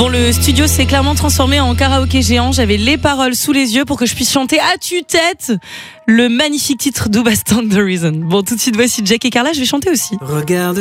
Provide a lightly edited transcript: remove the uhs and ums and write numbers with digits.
Bon, le studio s'est clairement transformé en karaoké géant. J'avais les paroles sous les yeux pour que je puisse chanter à tue-tête le magnifique titre d'Uba Stand the Reason. Bon, tout de suite, voici Jack et Carla. Je vais chanter aussi. Regarde